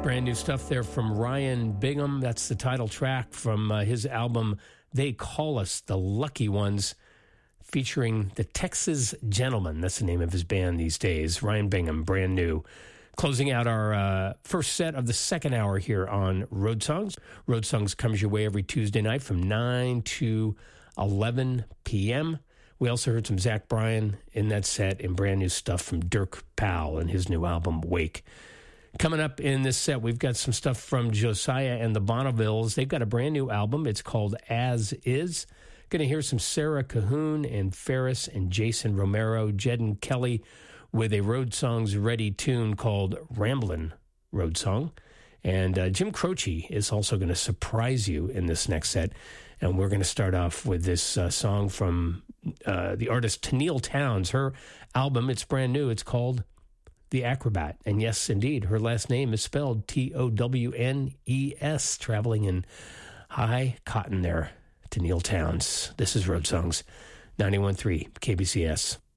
Brand new stuff there from Ryan Bingham. That's the title track from his album, They Call Us the Lucky Ones, featuring the Texas Gentlemen. That's the name of his band these days. Ryan Bingham, brand new. Closing out our first set of the second hour here on Road Songs. Road Songs comes your way every Tuesday night from 9 to 11 p.m. We also heard some Zach Bryan in that set and brand new stuff from Dirk Powell and his new album, Wake. Coming up in this set, we've got some stuff from Josiah and the Bonnevilles. They've got a brand new album. It's called As Is. Going to hear some Sarah Cahoon and Ferris and Jason Romero, Jed and Kelly with a Road Songs Ready tune called Ramblin' Road Song. And Jim Croce is also going to surprise you in this next set. And we're going to start off with this song from the artist Tennille Townes. Her album, it's brand new. It's called The Acrobat. And yes, indeed, her last name is spelled Townes, traveling in high cotton there. Tennille Townes. This is Road Songs, 91.3 KBCS.